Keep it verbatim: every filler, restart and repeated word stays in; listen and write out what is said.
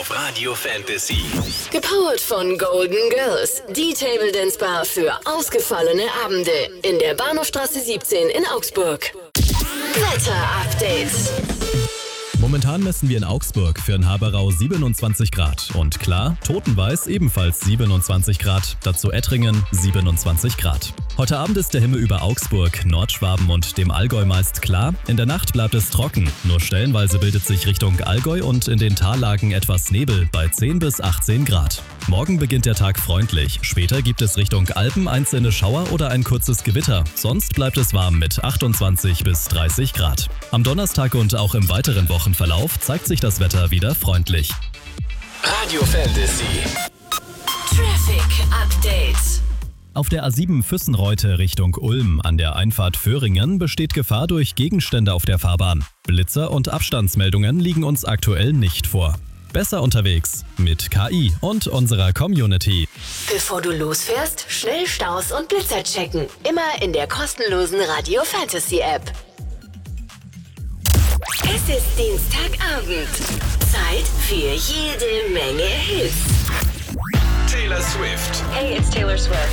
auf Radio Fantasy. Gepowert von Golden Girls, die Table Dance Bar für ausgefallene Abende in der Bahnhofstraße siebzehn in Augsburg. Wetter-Update. Momentan messen wir in Augsburg für den Haberau siebenundzwanzig Grad. Und klar, Totenweiß ebenfalls siebenundzwanzig Grad. Dazu Ettringen siebenundzwanzig Grad. Heute Abend ist der Himmel über Augsburg, Nordschwaben und dem Allgäu meist klar. In der Nacht bleibt es trocken. Nur stellenweise bildet sich Richtung Allgäu und in den Tallagen etwas Nebel bei zehn bis achtzehn Grad. Morgen beginnt der Tag freundlich. Später gibt es Richtung Alpen einzelne Schauer oder ein kurzes Gewitter. Sonst bleibt es warm mit achtundzwanzig bis dreißig Grad. Am Donnerstag und auch im weiteren Wochenverlauf zeigt sich das Wetter wieder freundlich. Radio Fantasy. Traffic Update. Auf der A sieben Füssenreute Richtung Ulm an der Einfahrt Föhringen besteht Gefahr durch Gegenstände auf der Fahrbahn. Blitzer und Abstandsmeldungen liegen uns aktuell nicht vor. Besser unterwegs mit K I und unserer Community. Bevor du losfährst, schnell Staus und Blitzer checken. Immer in der kostenlosen Radio Fantasy App. Es ist Dienstagabend. Zeit für jede Menge Hits. Taylor Swift. Hey, it's Taylor Swift.